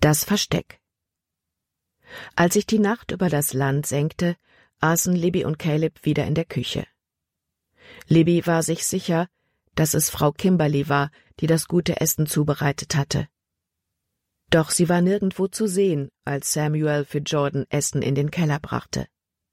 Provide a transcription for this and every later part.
Das Versteck. Als sich die Nacht über das Land senkte, aßen Libby und Caleb wieder in der Küche. Libby war sich sicher, dass es Frau Kimberly war, die das gute Essen zubereitet hatte. Doch sie war nirgendwo zu sehen, als Samuel für Jordan Essen in den Keller brachte.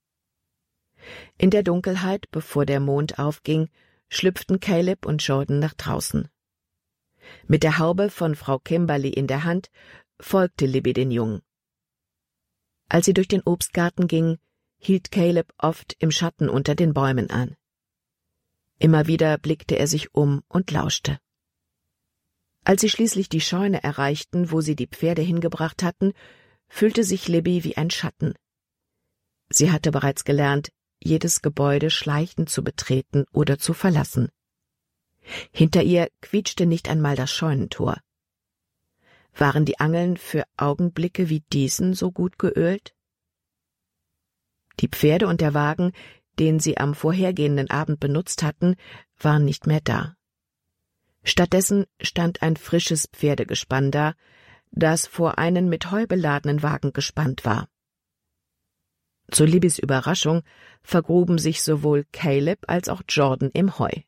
In der Dunkelheit, bevor der Mond aufging, schlüpften Caleb und Jordan nach draußen. Mit der Haube von Frau Kimberly in der Hand folgte Libby den Jungen. Als sie durch den Obstgarten ging, hielt Caleb oft im Schatten unter den Bäumen an. Immer wieder blickte er sich um und lauschte. Als sie schließlich die Scheune erreichten, wo sie die Pferde hingebracht hatten, fühlte sich Libby wie ein Schatten. Sie hatte bereits gelernt, jedes Gebäude schleichend zu betreten oder zu verlassen. Hinter ihr quietschte nicht einmal das Scheunentor. Waren die Angeln für Augenblicke wie diesen so gut geölt? Die Pferde und der Wagen, den sie am vorhergehenden Abend benutzt hatten, waren nicht mehr da. Stattdessen stand ein frisches Pferdegespann da, das vor einen mit Heu beladenen Wagen gespannt war. Zu Libbys Überraschung vergruben sich sowohl Caleb als auch Jordan im Heu.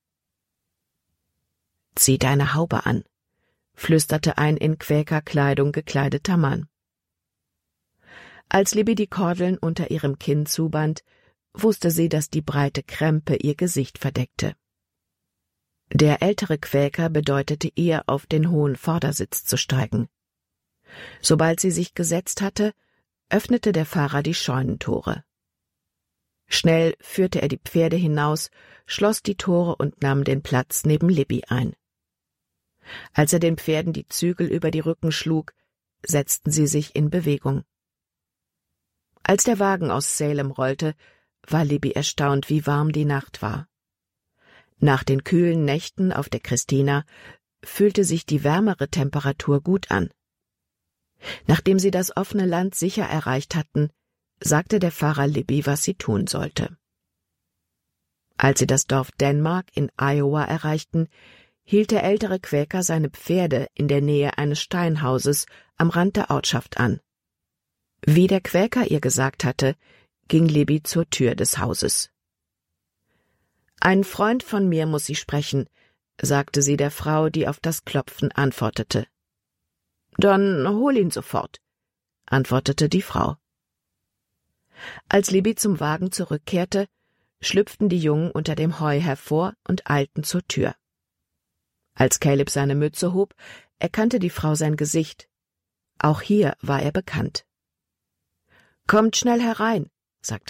»Zieh deine Haube an«, flüsterte ein in Quäkerkleidung gekleideter Mann. Als Libby die Kordeln unter ihrem Kinn zuband, wusste sie, dass die breite Krempe ihr Gesicht verdeckte. Der ältere Quäker bedeutete ihr, auf den hohen Vordersitz zu steigen. Sobald sie sich gesetzt hatte, öffnete der Fahrer die Scheunentore. Schnell führte er die Pferde hinaus, schloss die Tore und nahm den Platz neben Libby ein. Als er den Pferden die Zügel über die Rücken schlug, setzten sie sich in Bewegung. Als der Wagen aus Salem rollte, war Libby erstaunt, wie warm die Nacht war. Nach den kühlen Nächten auf der Christina fühlte sich die wärmere Temperatur gut an. Nachdem sie das offene Land sicher erreicht hatten, sagte der Fahrer Libby, was sie tun sollte. Als sie das Dorf Denmark in Iowa erreichten, hielt der ältere Quäker seine Pferde in der Nähe eines Steinhauses am Rand der Ortschaft an. Wie der Quäker ihr gesagt hatte, ging Libby zur Tür des Hauses. »Ein Freund von mir muss Sie sprechen«, sagte sie der Frau, die auf das Klopfen antwortete. »Dann hol ihn sofort«, antwortete die Frau. Als Libby zum Wagen zurückkehrte, schlüpften die Jungen unter dem Heu hervor und eilten zur Tür. Als Caleb seine Mütze hob, erkannte die Frau sein Gesicht. Auch hier war er bekannt. »Kommt schnell herein«, sagte